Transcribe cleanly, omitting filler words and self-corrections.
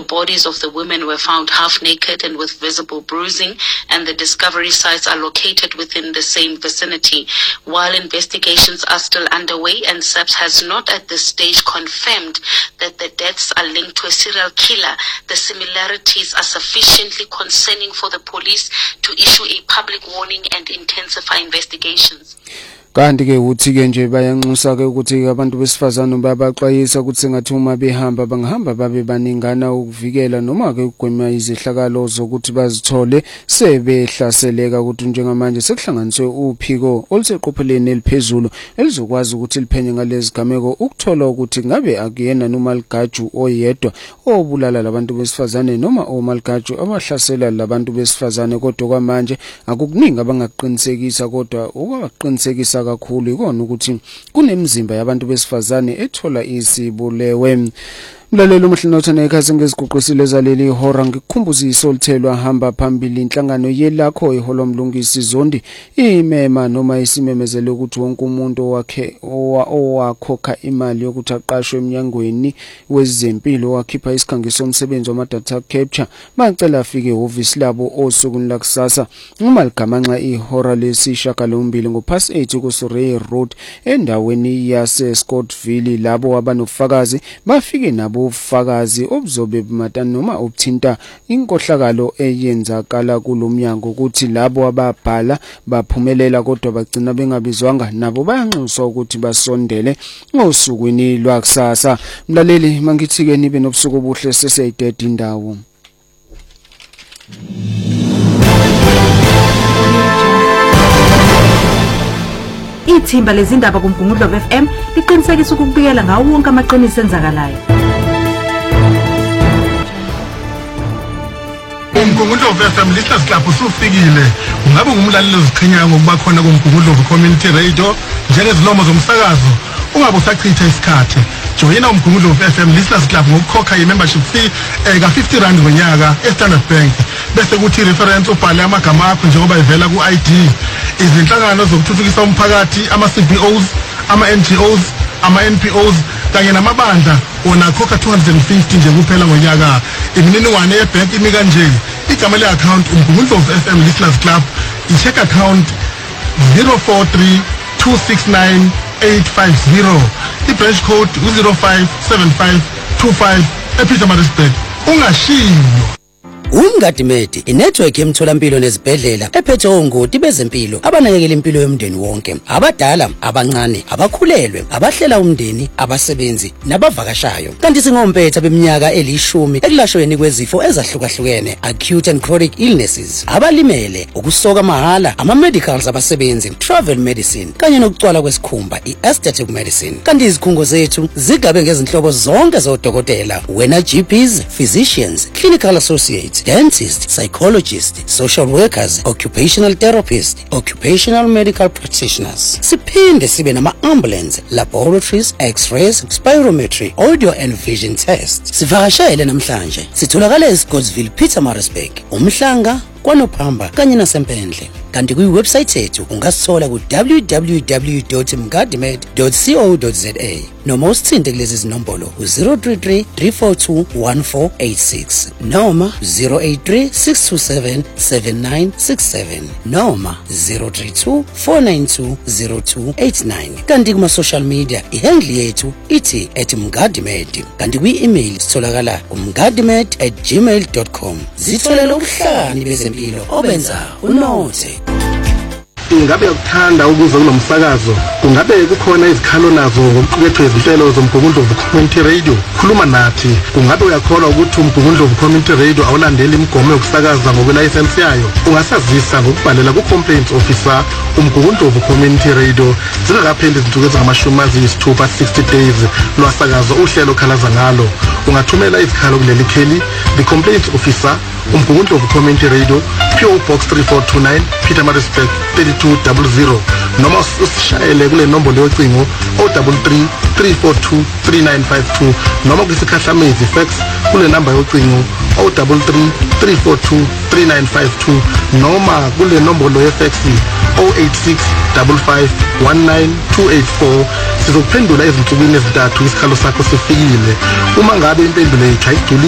bodies of the women were found half naked and with visible bruising, and the discovery sites are located within the same vicinity. While investigations are still underway and SAPS has not at this stage confirmed that the deaths are linked to a serial killer, the similarities are sufficiently concerning for the police to issue a public warning and intensify investigations. Kanti ke uthi ke nje bayanxusa ke ukuthi abantu besifazane babaxwayisa ukuthi sengathi uma behamba bangahamba babe baningana ukuvikela noma ke ukugwema izihlakalo zokuthi bazithole sebehlaseleka ukuthi njengamanje sekuhlanganiswe uphiko oluseqopheleni eliphezulu elizokwazi ukuthi liphenye ngalezi gameko ukuthola ukuthi ngabe akuyena noMalgaju oyedwa obulala labantu besifazane noma oMalgaju abahlasela labantu besifazane kodwa kwamanje akukuningi abangaqinisekisa kodwa okwaqinisekisa kakhulu ikona ukuthi kunemizimba yabantu besifazane ethola isibulewe. Mlalelo umhlinothana ekhasi ngeziguqisile zaleli ihora ngikukhumbuza isolthelwa hamba phambili inhlangano yelakho iholo mlungisi zondi imema noma isimemezele ukuthi wonke umuntu wakhe owakhokha imali yokuthi aqashwe eminyangweni wezempilo wakhipha isikhangiso somsebenzi wama-data capture bacela afike ehhovisi labo osukwini lakusasa uma ligamanxa ihora lesishiyagalombili ngo-past 8 kuSurrey Road endaweni yase-Scottville. Labo abanofakazi bafike nabo ufakazi obuzobe bumatana noma obuthinta inkohlakalo eyenzakala kulomnyango ukuthi labo ababhala baphumelela kodwa bagcina bengabizwanga nabo bayanxuswa ukuthi basondele ngosukwini lwakusasa. Mlaleli mangithi ke nibe nobusuku obuhle seseyidede indawo. Ithimba lezindaba kuMgungundlo FM liqinisekisa ukubikela ngawo wonke amaqiniso enzakalayo. uMgungundlo FM lihlala lapho usufikile. Ungabe ngumlaleli oziqhenyayo ngokuba khona kuMgungundlo Community Radio njengezilomo zomsakazo. Ungabe usachitha isikhathi. Joyina uMgungundlo FM lihlala lapho ngokukhokha i-membership fee ka-R50 ngonyaka eStandard Bank. Bese kuthi reference ubhale amagama akho njengoba ivela ku-ID. Izinhlangano zokuthuthukisa umphakathi, ama-CBOs, ama-NGOs, ama-NPOs kanye namabandla wona khokha 250 nje kuphela ngonyaka. Imininingwane yebank imi kanje: igama le-account uMgungundlo FM Listeners Club, i-check account 0432698850, i-branch code 057525 ePietermaritzburg. Ungashiyo. Umgadimedi inetwork yemtholampilo nezibhedlela ephethe ongoti bezempilo abanakekela impilo yomndeni wonke, abadala, abancane, abakhulelwe, abahlela umndeni, abasebenzi nabavakashayo. Kanti singompetha beminyaka eli10 ekulashweni kwezifo ezahlukahlukene, acute and chronic illnesses, abalimele, ukusoka mahala, ama-medicals abasebenzi, travel medicine kanye nokucwala kwesikhumba, i-aesthetic medicine. Kanti izikhungo zethu zigabe ngezinhlobo zonke zodokotela, wena GPs, physicians, clinical associates, dentists, psychologists, social workers, occupational therapists, occupational medical practitioners. Siphinde sibe nama-ambulance, laboratories, x-rays, spirometry, audio and vision tests. Sivakashele namhlanje. Sitholakala eScottsville, Pietermaritzburg, uMhlanga, kwaNophamba kanye naseMpendle. Kanti kwi-website yethu ungasithola ku www.mgadimed.co.za noma usithinte kulezi zinombolo 033 342 1486 noma 083 627 7967 noma 032 492 0289. Kanti kuma-social media ihandle yethu ithi @mgadimed. Kanti kwi-email sitholakala mgadimed@gmail.com. Zitholela ubuhlakani bezempilo obenza unothe. Ingabe ukuthanda ukuza kulomsakazo? Kungabe kukhona izikhalo nazo ngokuqukethwe izinhlelo zoMgungundlo Community Radio? Khuluma nathi. Kungabe uyakholwa ukuthi uMgungundlo Community Radio awulandeli imigomo yokusakaza ngokwelayisensi yayo? Ungasazisa ngokubhalela ku-complaints officer uMgungundlo Community Radio zingakapheli izinsuku ezingama-60 days lwasakazo uhlelo khalaza ngalo. Ungathumela izikhalo kuleli kheli, the complaints officer uMgungundlo Community Radio, PO Box 3429, Pietermaritzburg 3200, noma usishayele kule nombolo yocingo 033 342 3952 noma kwisikhahlamezi fax kule namba yocingo 033 342 3952 noma kule nombolo yefax 086 55 19284. Sizokuphendula ezinsukwini ezintathu isikhalo sakho sifikile. Uma ngabe impendulo yethu ayigcwele